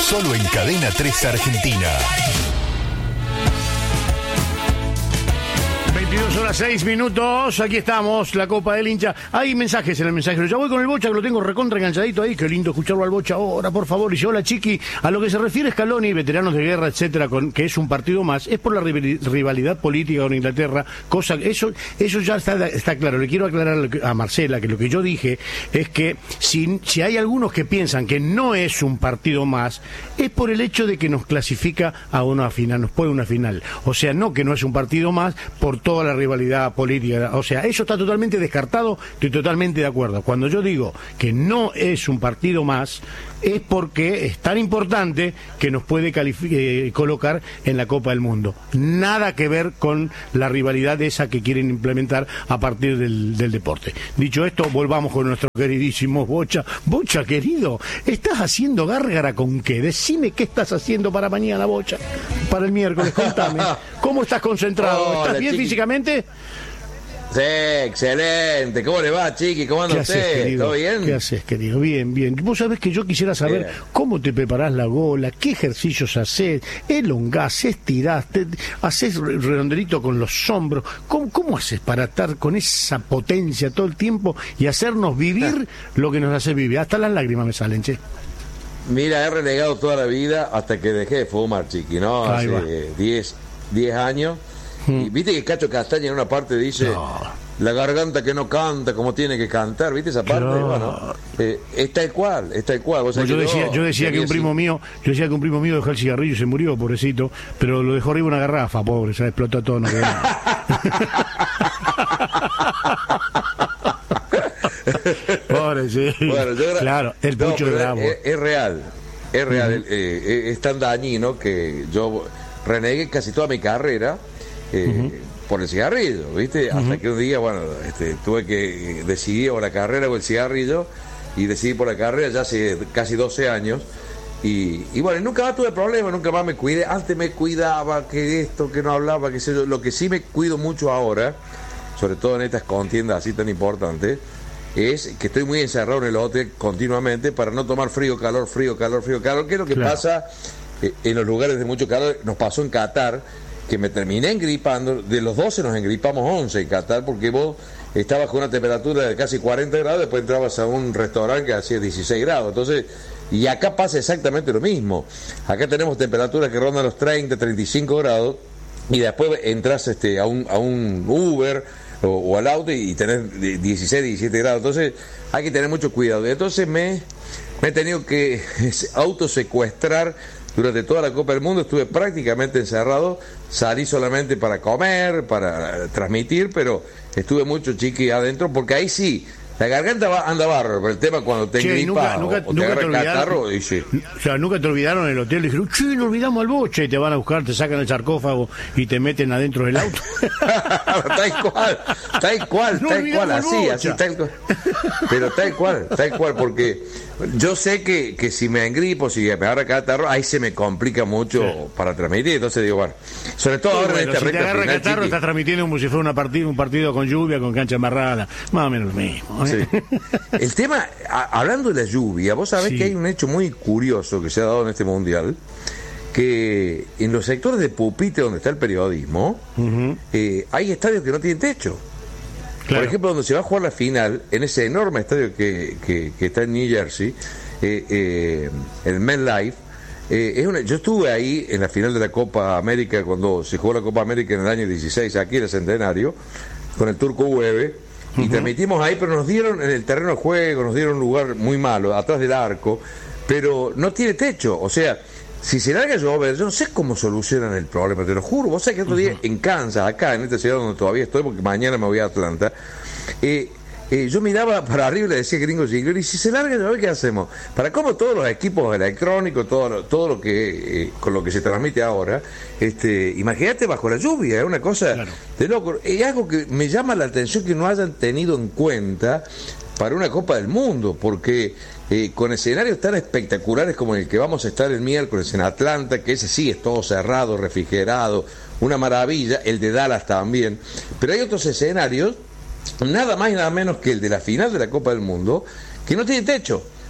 Solo en Cadena 3 Argentina. 22:06, aquí estamos, la Copa del Hincha. Hay mensajes en el mensajero. Ya voy con el Bocha, que lo tengo recontra enganchadito ahí. Qué lindo escucharlo al Bocha ahora, por favor. Y yo, hola Chiqui, a lo que se refiere Scaloni, veteranos de guerra, etcétera, que es un partido más, es por la rivalidad política con Inglaterra, eso ya está claro. Le quiero aclarar a Marcela que lo que yo dije es que si hay algunos que piensan que no es un partido más, es por el hecho de que nos clasifica a una final, nos pone una final. O sea, no que no es un partido más por toda la rivalidad política. O sea, eso está totalmente descartado, estoy totalmente de acuerdo. Cuando yo digo que no es un partido más, es porque es tan importante que nos puede colocar en la Copa del Mundo. Nada que ver con la rivalidad esa que quieren implementar a partir del deporte. Dicho esto, volvamos con nuestro queridísimo Bocha. Bocha, querido, ¿estás haciendo gárgara con qué? Decime qué estás haciendo para mañana, Bocha. Para el miércoles, contame. ¿Cómo estás concentrado? ¿Estás bien físicamente? Sí, excelente. ¿Cómo le va, Chiqui? ¿Cómo anda usted? ¿Todo bien? ¿Qué haces, querido? Bien, bien. Vos sabés que yo quisiera saber cómo te preparás la gola, qué ejercicios haces, elongás, estirás, haces redonderito con los hombros. ¿Cómo haces para estar con esa potencia todo el tiempo y hacernos vivir lo que nos hace vivir? Hasta las lágrimas me salen, che. Mira, he renegado toda la vida hasta que dejé de fumar, Chiqui, ¿no? Hace 10 años. Y viste que Cacho Castaña en una parte dice la garganta que no canta como tiene que cantar, ¿viste esa parte? Bueno, es tal cual. ¿Vos sabés yo decía que un primo mío dejó el cigarrillo y se murió, pobrecito, pero lo dejó arriba una garrafa, pobre, se explotó todo. No pobre, sí. Bueno, claro, el pucho de bravo. Es real. Es tan dañino que yo renegué casi toda mi carrera por el cigarrillo, ¿viste? Hasta que un día, tuve que decidir o la carrera o el cigarrillo, y decidí por la carrera ya hace casi 12 años. Y bueno, nunca más tuve problemas, nunca más me cuidé. Antes me cuidaba, que esto, que no hablaba, que sé yo. Lo que sí me cuido mucho ahora, sobre todo en estas contiendas así tan importantes, es que estoy muy encerrado en el hotel continuamente para no tomar frío, calor, que es lo que pasa en los lugares de mucho calor. Nos pasó en Qatar, que me terminé engripando. De los 12 nos engripamos 11 en Qatar, porque vos estabas con una temperatura de casi 40 grados, después entrabas a un restaurante que hacía 16 grados. Entonces, y acá pasa exactamente lo mismo. Acá tenemos temperaturas que rondan los 30, 35 grados, y después entras a un Uber o al auto y tenés 16, 17 grados. Entonces hay que tener mucho cuidado. Entonces me he tenido que autosecuestrar durante toda la Copa del Mundo. Estuve prácticamente encerrado, salí solamente para comer, para transmitir, pero estuve mucho, Chiqui, adentro, porque ahí sí, la garganta anda bárbaro, pero el tema cuando te engripas o te agarra el catarro, y sí. O sea, nunca te olvidaron en el hotel, dijeron, che, no olvidamos al Bocha, y te van a buscar, te sacan el sarcófago y te meten adentro del auto. tal cual, así, tal cual. Pero tal cual, porque yo sé que si me engripo, si me agarra catarro, ahí se me complica mucho para transmitir. Entonces digo, bueno, sobre todo ahora en esta recta final, si te agarra catarro, Chiqui, estás transmitiendo como si fuera un partido con lluvia, con cancha amarrada, más o menos lo mismo. Sí. El tema, hablando de la lluvia, vos sabés que hay un hecho muy curioso que se ha dado en este mundial, que en los sectores de pupitre donde está el periodismo, hay estadios que no tienen techo. Claro. Por ejemplo, donde se va a jugar la final, en ese enorme estadio que está en New Jersey, el MetLife, yo estuve ahí en la final de la Copa América, cuando se jugó la Copa América en el año 16, aquí en el Centenario, con el Turco Ueve, y transmitimos ahí, pero nos dieron en el terreno de juego, nos dieron un lugar muy malo, atrás del arco, pero no tiene techo. O sea, si se larga a llover, yo no sé cómo solucionan el problema, te lo juro. Vos sabés que otro día en Kansas, acá en esta ciudad donde todavía estoy, porque mañana me voy a Atlanta, yo miraba para arriba y le decía Gringo Ziegler, y si se larga a llover, ¿qué hacemos? Para cómo todos los equipos electrónicos, todo lo que con lo que se transmite ahora, imagínate bajo la lluvia, es una cosa de loco. Es algo que me llama la atención que no hayan tenido en cuenta para una Copa del Mundo, porque con escenarios tan espectaculares como el que vamos a estar el miércoles en Atlanta, que ese sí es todo cerrado, refrigerado, una maravilla, el de Dallas también, pero hay otros escenarios, nada más y nada menos que el de la final de la Copa del Mundo, que no tiene techo.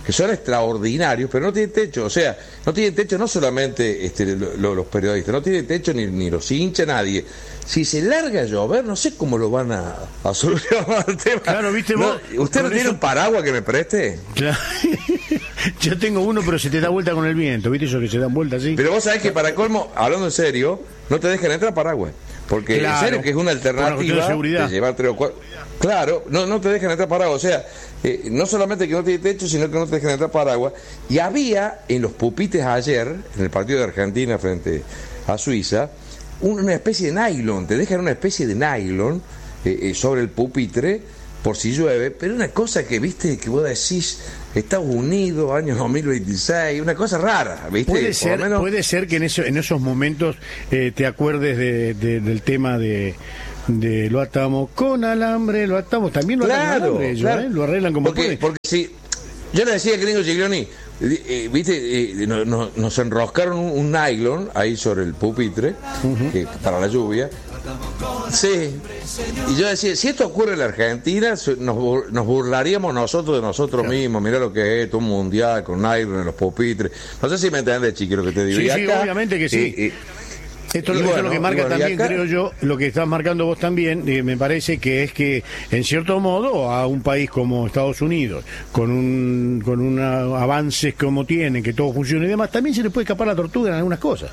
que son extraordinarios, pero no tienen techo. O sea, no tienen techo no solamente los periodistas, no tienen techo ni los hinchas, nadie. Si se larga a llover, no sé cómo lo van a solucionar el tema. Claro, viste vos. ¿Usted no tiene un paraguas que me preste? Claro. Yo tengo uno, pero se te da vuelta con el viento, ¿viste? Eso que se dan vuelta así. Pero vos sabés que para colmo, hablando en serio, no te dejan entrar paraguas. Porque claro, en serio que es una alternativa de seguridad. De llevar 3 o 4. Claro, no te dejan entrar paraguas. O sea, no solamente que no tiene techo, sino que no te dejan entrar paraguas. Y había en los pupitres ayer, en el partido de Argentina frente a Suiza, una especie de nylon. Te dejan una especie de nylon sobre el pupitre por si llueve. Pero una cosa que, viste, que vos decís, Estados Unidos, año 2026, una cosa rara, ¿viste? Puede ser que en esos momentos te acuerdes del tema de lo atamos con alambre, lo atamos, también lo atan con alambre ellos, claro. Lo arreglan como pueden. Porque si, yo le decía a Gringo Giglioni, ¿viste? Nos enroscaron un nylon ahí sobre el pupitre, para la lluvia. Sí, y yo decía, si esto ocurre en la Argentina, nos burlaríamos nosotros de nosotros mismos. Mirá lo que es esto, un mundial con nylon en los pupitres. No sé si me entiendes, Chiqui, lo que te digo. Sí, acá, obviamente que sí. Esto es lo que marca también, acá, creo yo, lo que estás marcando vos también, me parece que es que, en cierto modo, a un país como Estados Unidos, con un avances como tienen, que todo funcione y demás, también se le puede escapar la tortuga en algunas cosas.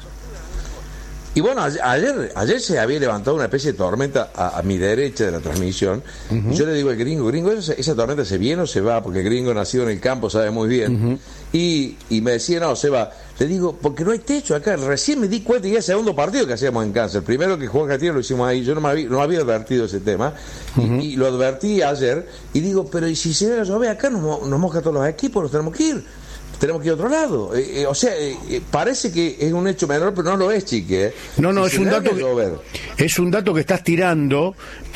Y bueno, ayer se había levantado una especie de tormenta a mi derecha de la transmisión. Y yo le digo al Gringo, esa tormenta se viene o se va, porque el Gringo nacido en el campo sabe muy bien. Y me decía, no, se va. Le digo, porque no hay techo acá. Recién me di cuenta, y es el segundo partido que hacíamos en Cáncer. El primero que jugó Argentina lo hicimos ahí. Yo no había advertido ese tema. Y lo advertí ayer. Y digo, pero ¿y si se llega a llover acá? Nos moja todos los equipos, nos tenemos que ir. Tenemos que ir a otro lado. O sea, parece que es un hecho menor, pero no lo es, Chique. No, es un dato que estás tirando,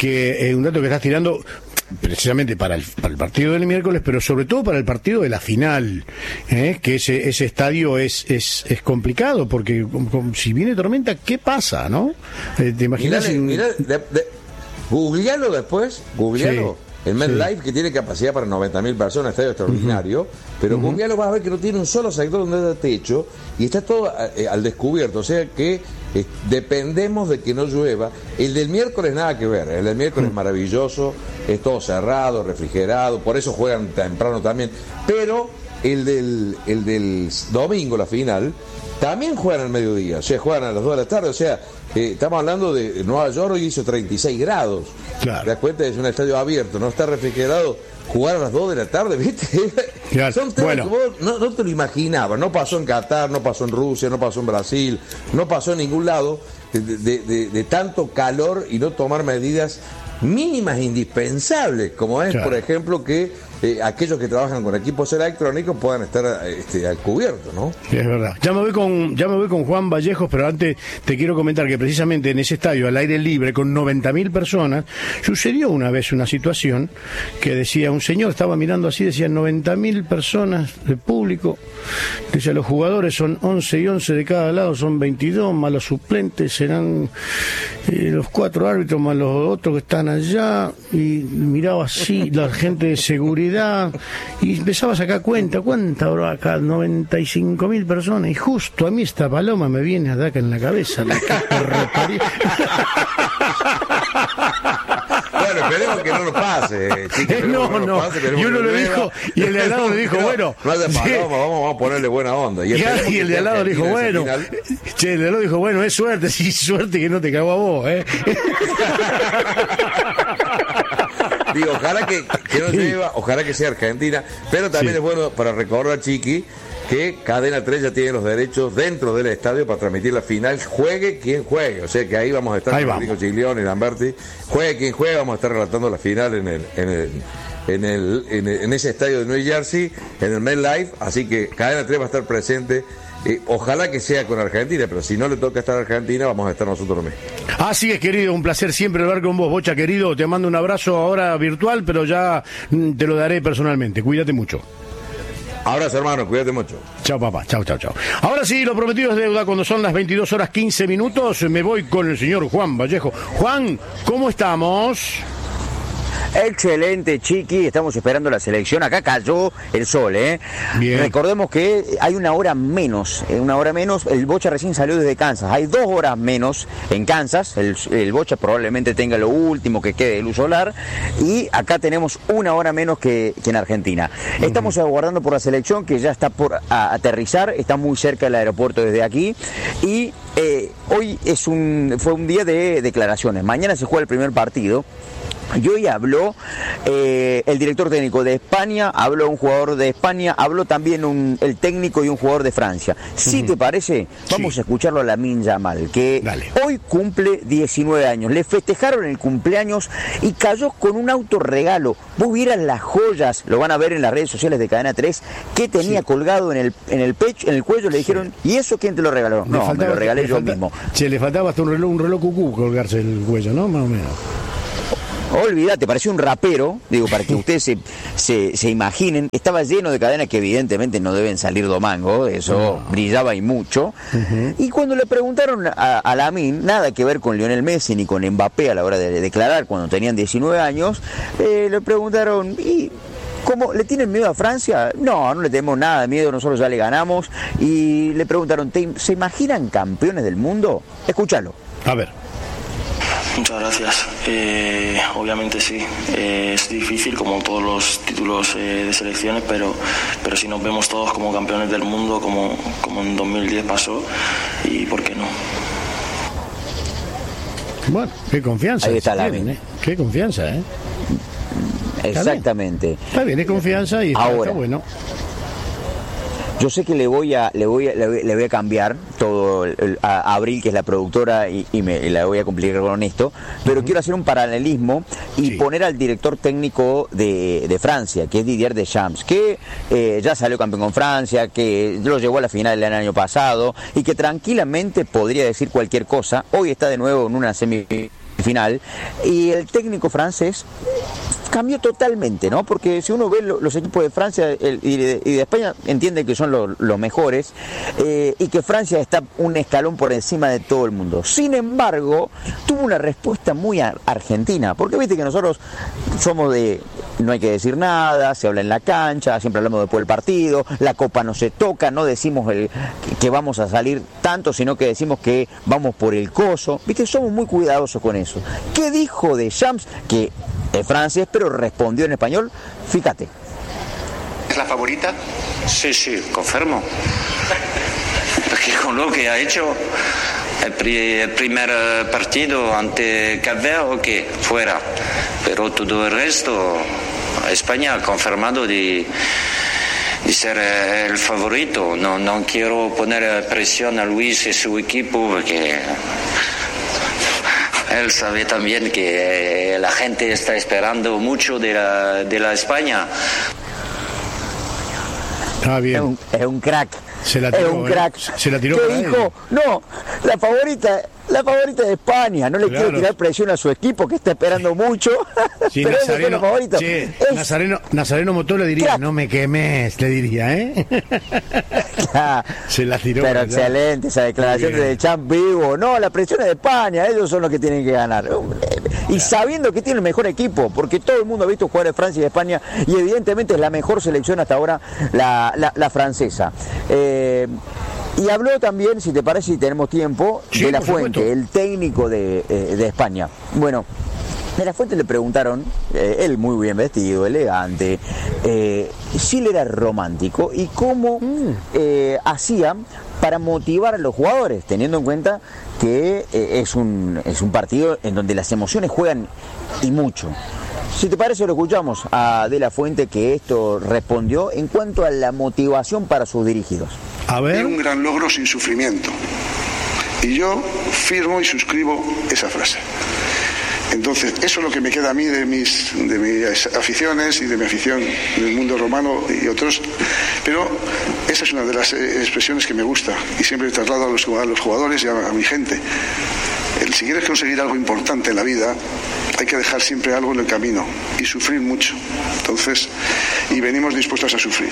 precisamente para el partido del miércoles, pero sobre todo para el partido de la final, que ese estadio es complicado, porque si viene tormenta, ¿qué pasa, no? ¿Te imaginas? Googlealo después, googlealo. Sí. El MetLife, que tiene capacidad para 90.000 personas, estadio extraordinario, pero googlealo, vas a ver que no tiene un solo sector donde haya techo y está todo al descubierto, o sea que dependemos de que no llueva. El del miércoles nada que ver, el del miércoles es maravilloso, es todo cerrado, refrigerado, por eso juegan temprano también, pero el del domingo, la final, también juegan al mediodía, o sea, juegan a las 2 de la tarde, o sea, estamos hablando de Nueva York, hoy hizo 36 grados. Claro. ¿Te das cuenta? Es un estadio abierto, no está refrigerado. Jugar a las 2 de la tarde, ¿viste? Claro. Son temas que vos no te lo imaginabas. No pasó en Qatar, no pasó en Rusia, no pasó en Brasil, no pasó en ningún lado de tanto calor y no tomar medidas mínimas e indispensables, como es, por ejemplo, que aquellos que trabajan con equipos electrónicos puedan estar al cubierto, ¿no? Es verdad. Ya me voy con Juan Vallejos, pero antes te quiero comentar que precisamente en ese estadio al aire libre con 90.000 personas sucedió una vez una situación que decía, un señor estaba mirando así, decía 90.000 personas de público, decía, los jugadores son 11 y 11 de cada lado, son 22, más los suplentes serán los 4 árbitros más los otros que están allá, y miraba así la gente de seguridad y empezaba a sacar cuenta, ¿cuánta habrá acá? 95.000 personas, y justo a mí esta paloma me viene a dar acá en la cabeza. Bueno, esperemos que no nos pase, chicos. Y uno le dijo, y el de al lado le dijo, bueno, no hace paloma, vamos a ponerle buena onda. Y el de al lado le dijo, bueno, che, el de al lado dijo, bueno, es suerte, sí, suerte que no te cago a vos, Digo, ojalá que no lleva, ojalá que sea Argentina, pero también es bueno para recordar, Chiqui, que Cadena 3 ya tiene los derechos dentro del estadio para transmitir la final, juegue quien juegue, o sea que ahí vamos a estar con Rico Giglioni y Lamberti, juegue quien juegue, vamos a estar relatando la final en ese estadio de New Jersey, en el MetLife, así que Cadena 3 va a estar presente. Ojalá que sea con Argentina, pero si no le toca estar a Argentina, vamos a estar nosotros también. Así es, querido, un placer siempre hablar con vos, Bocha, querido. Te mando un abrazo ahora virtual, pero ya te lo daré personalmente. Cuídate mucho. Abrazo, hermano, cuídate mucho. Chao, papá, chao. Ahora sí, lo prometido es deuda. Cuando son las 22:15, me voy con el señor Juan Vallejo. Juan, ¿cómo estamos? Excelente, Chiqui. Estamos esperando la selección. Acá cayó el sol, ¿eh? Bien. Recordemos que hay una hora menos. El Bocha recién salió desde Kansas. Hay 2 horas menos en Kansas. El Bocha probablemente tenga lo último que quede de luz solar. Y acá tenemos 1 hora menos que en Argentina. Estamos aguardando por la selección que ya está por aterrizar. Está muy cerca del aeropuerto desde aquí. Y hoy fue un día de declaraciones. Mañana se juega el primer partido. Y hoy habló el director técnico de España, habló un jugador de España, habló también el técnico y un jugador de Francia. Si te parece, vamos a escucharlo a Lamine Yamal, que hoy cumple 19 años. Le festejaron el cumpleaños y cayó con un autorregalo. Vos vieras las joyas, lo van a ver en las redes sociales de Cadena 3, que tenía colgado en el pecho, en el cuello. Le dijeron, ¿y eso quién te lo regaló? No, me lo regalé yo mismo. Le faltaba hasta un reloj cucú colgarse el cuello, ¿no? Más o menos. Olvídate, parecía un rapero, digo, para que ustedes se imaginen. Estaba lleno de cadenas que evidentemente no deben salir domango, eso brillaba y mucho. Y cuando le preguntaron a Lamine, nada que ver con Lionel Messi ni con Mbappé a la hora de declarar cuando tenían 19 años, le preguntaron, ¿y cómo le tienen miedo a Francia? No le tenemos nada de miedo, nosotros ya le ganamos. Y le preguntaron, ¿se imaginan campeones del mundo? Escúchalo. A ver. Muchas gracias. Obviamente sí, es difícil como todos los títulos de selecciones, pero si nos vemos todos como campeones del mundo, como en 2010 pasó, y ¿por qué no? Bueno, qué confianza. Ahí está Lamine, ¿eh? Qué confianza, ¿eh? Exactamente. Está bien, es confianza y está bueno. Yo sé que le voy a cambiar todo a Abril, que es la productora, y la voy a complicar con esto, pero quiero hacer un paralelismo y poner al director técnico de Francia, que es Didier Deschamps, que ya salió campeón con Francia, que lo llevó a la final del año pasado y que tranquilamente podría decir cualquier cosa. Hoy está de nuevo en una semifinal y el técnico francés cambió totalmente, ¿no? Porque si uno ve los equipos de Francia y de España, entiende que son los mejores y que Francia está un escalón por encima de todo el mundo. Sin embargo, tuvo una respuesta muy argentina, porque viste que nosotros somos de no hay que decir nada, se habla en la cancha, siempre hablamos después del partido, la copa no se toca, no decimos que vamos a salir tanto, sino que decimos que vamos por el coso, viste, somos muy cuidadosos con eso. ¿Qué dijo Deschamps? Que es francés, pero respondió en español. Fíjate. ¿Es la favorita? Sí, confirmo. Porque con lo que ha hecho el primer partido ante Cape Verde, fuera. Pero todo el resto, España ha confirmado de ser el favorito. No quiero poner presión a Luis y su equipo porque él sabe también que la gente está esperando mucho de la España. Está bien. Es un crack. Se la tiró, es un crack. Se la tiró. ¿Qué dijo? No, la favorita de España. No le quiero tirar presión a su equipo que está esperando mucho. Sí, pero Nazareno, favorito. Nazareno Motor le diría, no me quemes, le diría, ¿eh? Se la tiró. Pero excelente esa declaración de Champ vivo. No, la presión es de España, ellos son los que tienen que ganar. Y sabiendo que tiene el mejor equipo, porque todo el mundo ha visto jugar de Francia y de España, y evidentemente es la mejor selección hasta ahora la francesa. Y habló también, si te parece, si tenemos tiempo, de La Fuente, el técnico de España. Bueno, de La Fuente le preguntaron, él muy bien vestido, elegante, si él era romántico y cómo hacía para motivar a los jugadores, teniendo en cuenta que es un partido en donde las emociones juegan y mucho. Si te parece, lo escuchamos a De La Fuente, que esto respondió en cuanto a la motivación para sus dirigidos. A ver. Un gran logro sin sufrimiento. Y yo firmo y suscribo esa frase. Entonces, eso es lo que me queda a mí de mis aficiones y de mi afición del mundo romano y otros. Pero esa es una de las expresiones que me gusta y siempre traslado a los jugadores y a mi gente. Si quieres conseguir algo importante en la vida, hay que dejar siempre algo en el camino y sufrir mucho. Entonces, y venimos dispuestos a sufrir.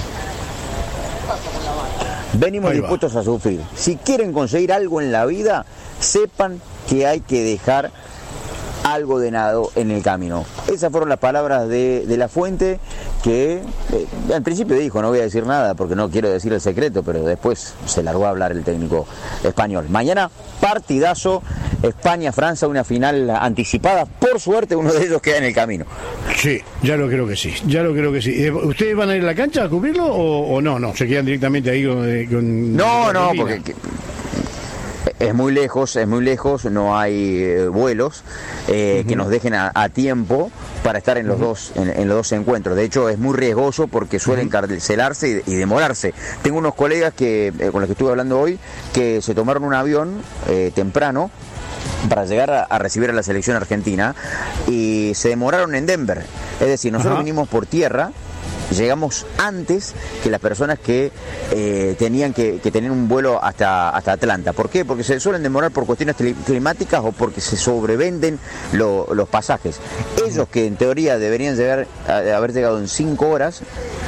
Venimos dispuestos a sufrir. Si quieren conseguir algo en la vida, sepan que hay que dejar algo de nado en el camino. Esas fueron las palabras de La Fuente, que al principio dijo, no voy a decir nada porque no quiero decir el secreto, pero después se largó a hablar el técnico español. Mañana partidazo, España-Francia, una final anticipada, por suerte uno de ellos queda en el camino. Sí, ya lo creo que sí. ¿Ustedes van a ir a la cancha a cubrirlo o no? No, se quedan directamente ahí con No, porque es muy lejos, no hay vuelos que nos dejen a tiempo para estar en los dos encuentros. De hecho, es muy riesgoso porque suelen encarcelarse y demorarse. Tengo unos colegas con los que estuve hablando hoy que se tomaron un avión temprano para llegar a recibir a la selección argentina y se demoraron en Denver. Es decir, nosotros vinimos por tierra, llegamos antes que las personas que tenían que tener un vuelo hasta Atlanta. ¿Por qué? Porque se suelen demorar por cuestiones climáticas o porque se sobrevenden los pasajes. Ellos, que en teoría deberían haber llegado en 5 horas,